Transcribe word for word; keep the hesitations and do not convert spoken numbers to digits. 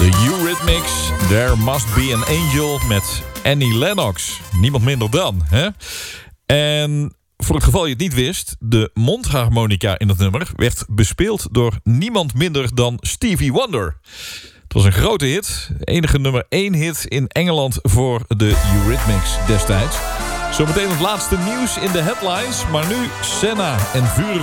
De Eurythmics, There Must Be an Angel met Annie Lennox. Niemand minder dan, hè? En voor het geval je het niet wist, de mondharmonica in het nummer werd bespeeld door niemand minder dan Stevie Wonder. Het was een grote hit, enige nummer één hit in Engeland voor de Eurythmics destijds. Zometeen het laatste nieuws in de headlines, maar nu Senna en vuur.